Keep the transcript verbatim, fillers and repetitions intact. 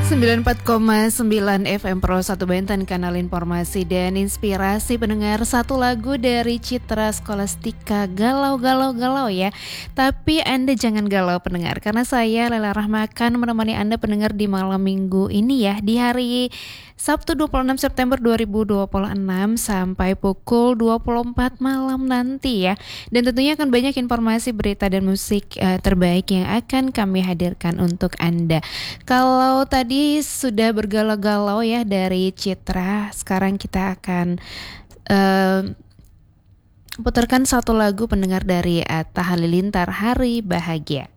sembilan puluh empat koma sembilan F M Pro satu Banten, kanal informasi dan inspirasi pendengar. Satu lagu dari Citra Scholastika, Galau Galau Galau ya. Tapi Anda jangan galau pendengar, karena saya Lela Rahma akan menemani Anda pendengar di malam minggu ini ya, di hari Sabtu dua puluh enam September dua ribu dua puluh enam sampai pukul dua puluh empat malam nanti ya. Dan tentunya akan banyak informasi, berita dan musik uh, terbaik yang akan kami hadirkan untuk Anda. Kalau tadi sudah bergalau-galau ya dari Citra, sekarang kita akan uh, putarkan satu lagu pendengar dari Atta Halilintar, Hari Bahagia.